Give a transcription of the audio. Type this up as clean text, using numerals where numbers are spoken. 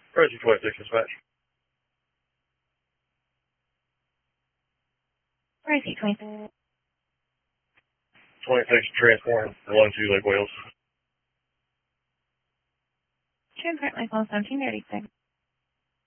Roger 26 dispatch. Rosie 26. 26 transform 12 Lake Wales. Transparent Lake Wales 1736.